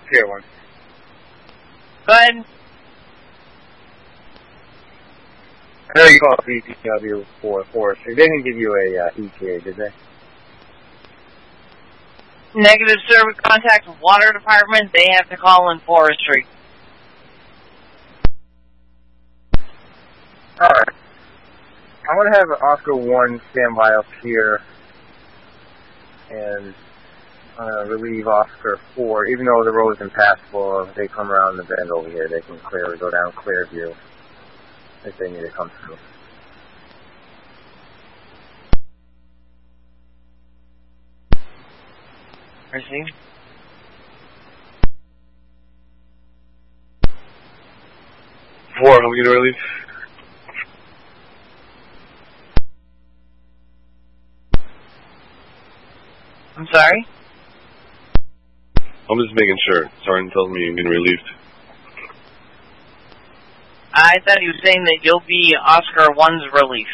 Sierra 1. Go ahead. I know you called DPW for forestry. They didn't give you a ETA, did they? Negative, sir. We contact the water department. They have to call in forestry. Alright. I'm going to have Oscar 1 stand by up here and relieve Oscar 4. Even though the road is impassable, if they come around the bend over here, they can clearly go down Clearview if they need to come through. Receive. Four, how are we going to relieve? I'm sorry? I'm just making sure. Sergeant tells me you're getting relieved. I thought he was saying that you'll be Oscar 1's relief.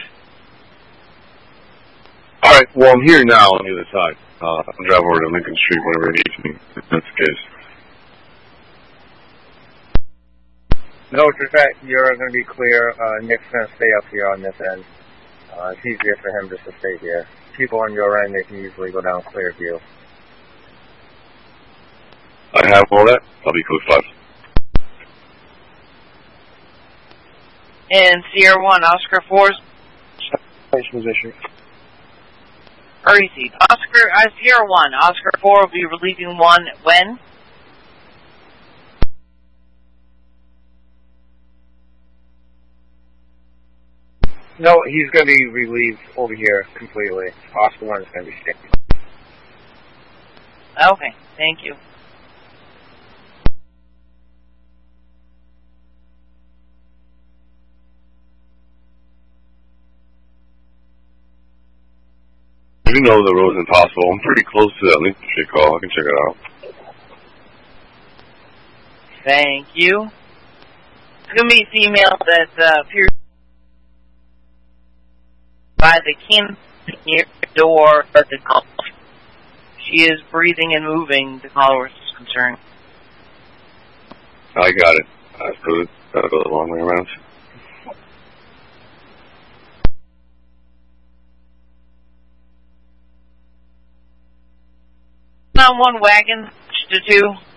Alright, well, I'm here now on the other side. I'll drive over to Lincoln Street whenever he needs me, if that's the case. No, in fact, you're going to be clear. Nick's going to stay up here on this end. It's easier for him just to stay here. People on your end, they can usually go down Clearview. I have all that. I'll be code 5. And Sierra 1, Oscar 4's Place position. receive. Sierra 1, Oscar 4 will be relieving 1 when? No, he's going to be relieved over here completely. Oscar 1 is going to be staying. Okay, thank you. You know the road's impossible. I'm pretty close to that Lincoln Street call. I can check it out. Thank you. It's going to be a female that appears by the Kim near the door of the call. She is breathing and moving, the caller is concerned. I got it. That'll go the long way around. 1 wagon to 2.